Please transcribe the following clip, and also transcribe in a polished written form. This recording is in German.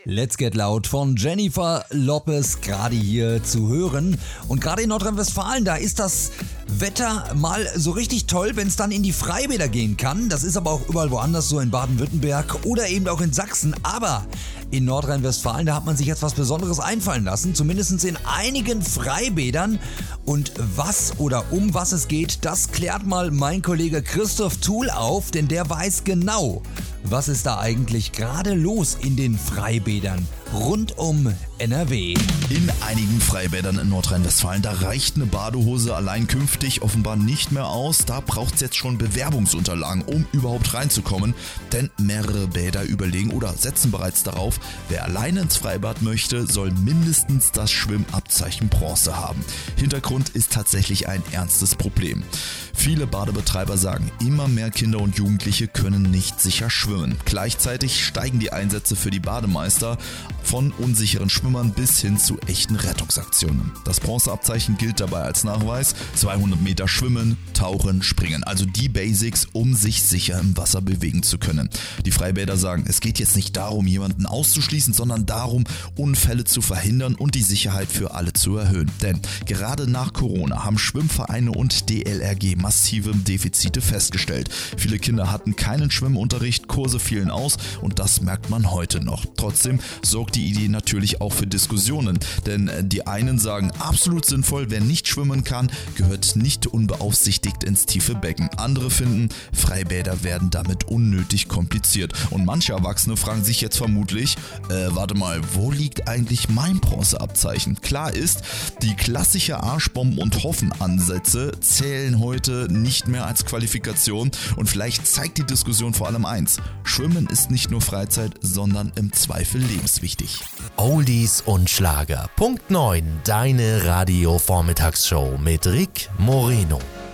Let's Get Loud von Jennifer Lopez gerade hier zu hören. Und gerade in Nordrhein-Westfalen, da ist das Wetter mal so richtig toll, wenn es dann in die Freibäder gehen kann. Das ist aber auch überall woanders so, in Baden-Württemberg oder eben auch in Sachsen. Aber in Nordrhein-Westfalen, da hat man sich jetzt was Besonderes einfallen lassen, zumindest in einigen Freibädern. Und was oder um was es geht, das klärt mal mein Kollege Christoph Thuhl auf, denn der weiß genau, was ist da eigentlich gerade los in den Freibädern rund um NRW. In einigen Freibädern in Nordrhein-Westfalen, da reicht eine Badehose allein künftig offenbar nicht mehr aus. Da braucht es jetzt schon Bewerbungsunterlagen, um überhaupt reinzukommen. Denn mehrere Bäder überlegen oder setzen bereits darauf, wer alleine ins Freibad möchte, soll mindestens das Schwimmabzeichen Bronze haben. Hintergrund ist tatsächlich ein ernstes Problem. Viele Badebetreiber sagen, immer mehr Kinder und Jugendliche können nicht sicher schwimmen. Gleichzeitig steigen die Einsätze für die Bademeister von unsicheren Schwimmern bis hin zu echten Rettungsaktionen. Das Bronzeabzeichen gilt dabei als Nachweis: 200 Meter schwimmen, tauchen, springen. Also die Basics, um sich sicher im Wasser bewegen zu können. Die Freibäder sagen, es geht jetzt nicht darum, jemanden auszuschließen, sondern darum, Unfälle zu verhindern und die Sicherheit für alle zu erhöhen. Denn gerade nach Corona haben Schwimmvereine und DLRG massive Defizite festgestellt. Viele Kinder hatten keinen Schwimmunterricht, Kurse fielen aus und das merkt man heute noch. Trotzdem sorgt die Idee natürlich auch für Diskussionen, denn die einen sagen, absolut sinnvoll, wer nicht schwimmen kann, gehört nicht unbeaufsichtigt ins tiefe Becken. Andere finden, Freibäder werden damit unnötig kompliziert. Und manche Erwachsene fragen sich jetzt vermutlich, warte mal, wo liegt eigentlich mein Bronzeabzeichen? Klar ist, die klassische Arschbomben- und Hoffen-Ansätze zählen heute nicht mehr als Qualifikation und vielleicht zeigt die Diskussion vor allem eins: Schwimmen ist nicht nur Freizeit, sondern im Zweifel lebenswichtig. Oldies und Schlager. Punkt 9, deine Radio-Vormittagsshow mit Rick Moreno.